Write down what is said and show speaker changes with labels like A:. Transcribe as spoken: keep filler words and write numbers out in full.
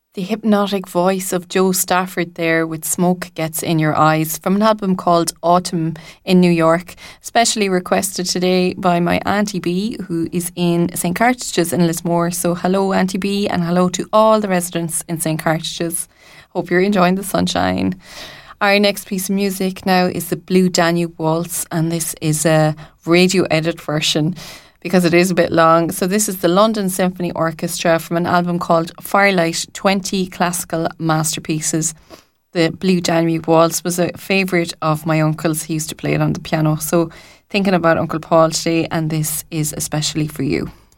A: The hypnotic voice of Joe Stafford there with Smoke Gets in Your Eyes from an album called Autumn in New York, specially requested today by my Auntie B, who is in Saint Cartage's in Lismore. So hello Auntie B, and hello to all the residents in Saint Cartage's. Hope you're enjoying the sunshine. Our next piece of music now is the Blue Danube Waltz, and this is a radio edit version, because it is a bit long. So this is the London Symphony Orchestra from an album called Firelight, twenty Classical Masterpieces. The Blue Danube Waltz was a favourite of my uncle's. He used to play it on the piano. So thinking about Uncle Paul today, and this is especially for you.